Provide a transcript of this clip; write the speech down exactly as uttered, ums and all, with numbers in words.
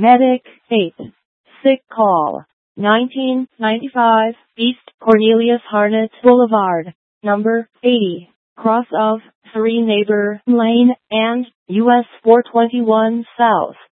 Medic eight. Sick call. nineteen ninety-five East Cornelius Harnett Boulevard, number eighty, cross of three Neighbor Lane and U S four twenty-one South.